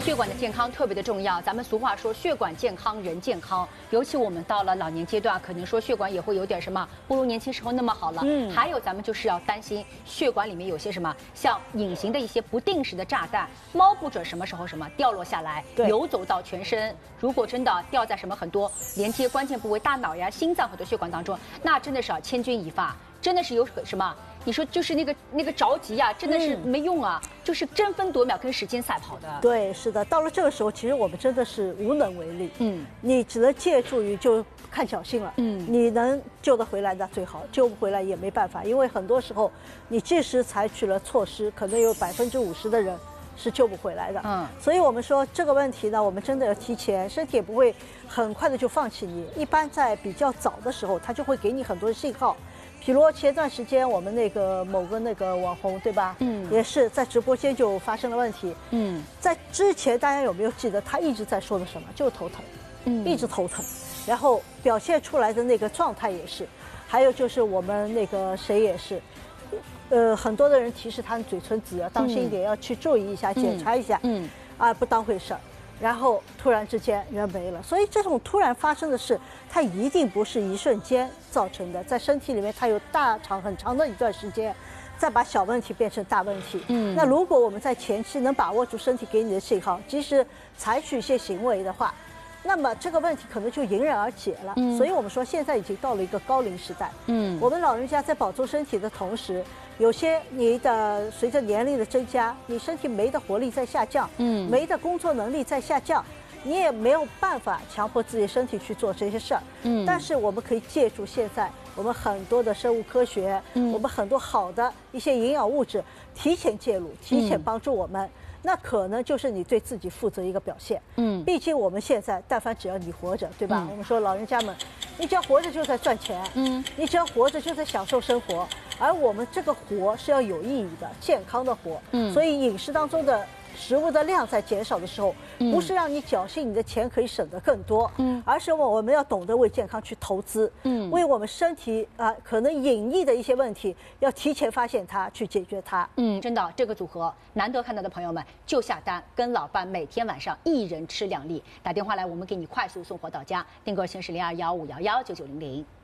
血管的健康特别的重要。咱们俗话说，血管健康人健康。尤其我们到了老年阶段，可能说血管也会有点什么，不如年轻时候那么好了。还有咱们就是要担心血管里面有些什么，像隐形的一些不定时的炸弹，摸不准什么时候什么掉落下来，游走到全身。如果真的掉在什么很多连接关键部位，大脑呀、心脏很多血管当中，那真的是千钧一发，真的是有什么？你说就是那个着急呀，真的是没用啊，就是争分夺秒跟时间赛跑的。 对，是的，到了这个时候，其实我们真的是无能为力。你只能借助于就看侥幸了。你能救得回来那最好，救不回来也没办法，因为很多时候你即使采取了措施，可能有50%的人是救不回来的。所以我们说这个问题呢，我们真的要提前，身体也不会很快的就放弃你，一般在比较早的时候，它就会给你很多信号。比如前段时间我们那个某个那个网红，对吧？也是在直播间就发生了问题。在之前大家有没有记得他一直在说的什么？就是头疼，一直头疼，然后表现出来的那个状态也是。还有就是我们那个谁也是，很多的人提示他的嘴唇紫，要当心一点，要去注意一下，检查一下。不当回事儿。然后突然之间人没了，所以这种突然发生的事，它一定不是一瞬间造成的，在身体里面它有很长的一段时间，再把小问题变成大问题。那如果我们在前期能把握住身体给你的信号，及时采取一些行为的话，那么这个问题可能就迎刃而解了。所以我们说现在已经到了一个高龄时代。我们老人家在保重身体的同时，有些你的随着年龄的增加，你身体酶的活力在下降，酶的工作能力在下降，你也没有办法强迫自己身体去做这些事儿。但是我们可以借助现在我们很多的生物科学，我们很多好的一些营养物质，提前介入，提前帮助我们。那可能就是你对自己负责一个表现。毕竟我们现在，但凡只要你活着，对吧？我们说老人家们，你只要活着就在赚钱，你只要活着就在享受生活。而我们这个活是要有意义的、健康的活。所以饮食当中的食物的量在减少的时候，不是让你侥幸你的钱可以省得更多，而是我们要懂得为健康去投资，为我们身体可能隐匿的一些问题，要提前发现它，去解决它。 真的，这个组合难得看到的朋友们就下单，跟老伴每天晚上1人吃2粒，打电话来，我们给你快速送货到家，订购先是0215119900。